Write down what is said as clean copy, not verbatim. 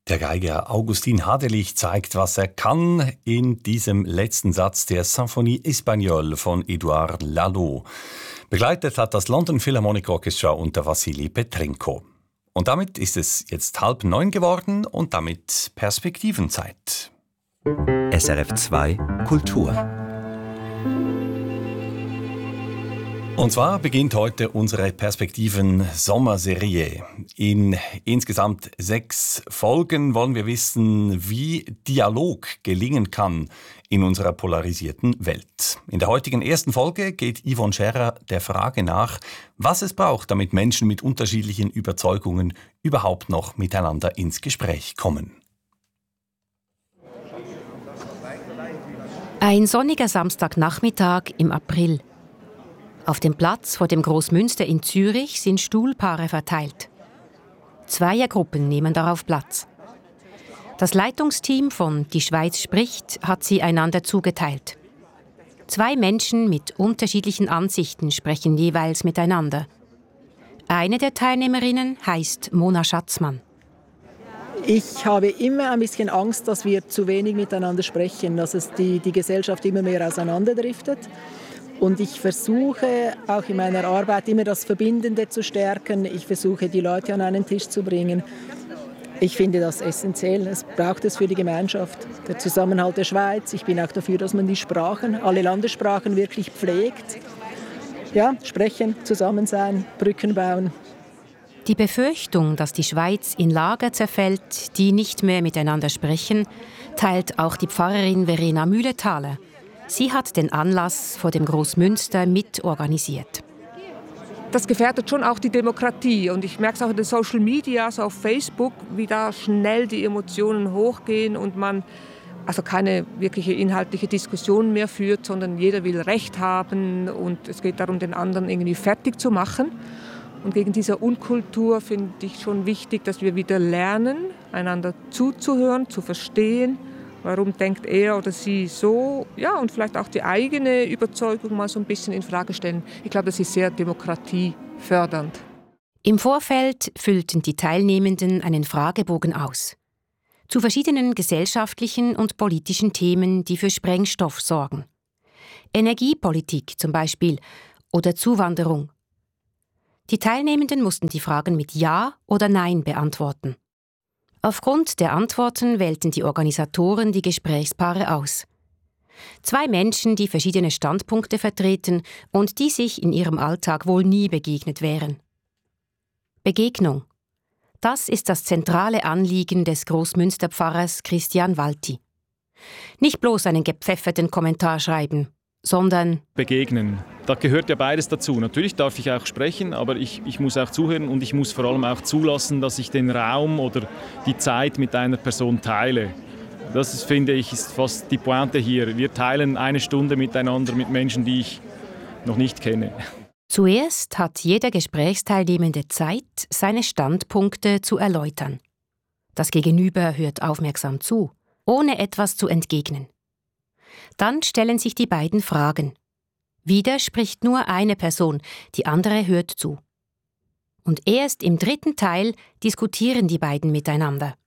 Der Geiger Augustin Hadelich zeigt, was er kann in diesem letzten Satz der Symphonie Espagnole von Édouard Lalo. Begleitet hat das London Philharmonic Orchestra unter Wassily Petrenko. Und damit ist es jetzt 8:30 geworden und damit Perspektivenzeit. SRF 2 Kultur. Und zwar beginnt heute unsere Perspektiven-Sommerserie. In insgesamt 6 Folgen wollen wir wissen, wie Dialog gelingen kann in unserer polarisierten Welt. In der heutigen ersten Folge geht Yvonne Scherer der Frage nach, was es braucht, damit Menschen mit unterschiedlichen Überzeugungen überhaupt noch miteinander ins Gespräch kommen. Ein sonniger Samstagnachmittag im April. Auf dem Platz vor dem Großmünster in Zürich sind Stuhlpaare verteilt. Zweiergruppen nehmen darauf Platz. Das Leitungsteam von Die Schweiz spricht hat sie einander zugeteilt. 2 Menschen mit unterschiedlichen Ansichten sprechen jeweils miteinander. Eine der Teilnehmerinnen heißt Mona Schatzmann. Ich habe immer ein bisschen Angst, dass wir zu wenig miteinander sprechen, dass es die Gesellschaft immer mehr auseinanderdriftet. Und ich versuche auch in meiner Arbeit immer das Verbindende zu stärken. Ich versuche, die Leute an einen Tisch zu bringen. Ich finde das essentiell. Es braucht es für die Gemeinschaft, der Zusammenhalt der Schweiz. Ich bin auch dafür, dass man die Sprachen, alle Landessprachen wirklich pflegt. Ja, sprechen, zusammen sein, Brücken bauen. Die Befürchtung, dass die Schweiz in Lager zerfällt, die nicht mehr miteinander sprechen, teilt auch die Pfarrerin Verena Mühletaler. Sie hat den Anlass vor dem Großmünster mitorganisiert. Das gefährdet schon auch die Demokratie. Und ich merke es auch in den Social Media, so auf Facebook, wie da schnell die Emotionen hochgehen und man also keine wirkliche inhaltliche Diskussion mehr führt, sondern jeder will Recht haben und es geht darum, den anderen irgendwie fertig zu machen. Und gegen diese Unkultur finde ich schon wichtig, dass wir wieder lernen, einander zuzuhören, zu verstehen. Warum denkt er oder sie so? Ja, und vielleicht auch die eigene Überzeugung mal so ein bisschen in Frage stellen. Ich glaube, das ist sehr demokratiefördernd. Im Vorfeld füllten die Teilnehmenden einen Fragebogen aus. Zu verschiedenen gesellschaftlichen und politischen Themen, die für Sprengstoff sorgen. Energiepolitik zum Beispiel oder Zuwanderung. Die Teilnehmenden mussten die Fragen mit Ja oder Nein beantworten. Aufgrund der Antworten wählten die Organisatoren die Gesprächspaare aus. 2 Menschen, die verschiedene Standpunkte vertreten und die sich in ihrem Alltag wohl nie begegnet wären. Begegnung. Das ist das zentrale Anliegen des Großmünsterpfarrers Christian Walti. Nicht bloß einen gepfefferten Kommentar schreiben, sondern begegnen. Da gehört ja beides dazu. Natürlich darf ich auch sprechen, aber ich muss auch zuhören und ich muss vor allem auch zulassen, dass ich den Raum oder die Zeit mit einer Person teile. Das ist, finde ich, ist fast die Pointe hier. Wir teilen eine Stunde miteinander mit Menschen, die ich noch nicht kenne. Zuerst hat jeder Gesprächsteilnehmende Zeit, seine Standpunkte zu erläutern. Das Gegenüber hört aufmerksam zu, ohne etwas zu entgegnen. Dann stellen sich die beiden Fragen. Wieder spricht nur eine Person, die andere hört zu. Und erst im 3. Teil diskutieren die beiden miteinander.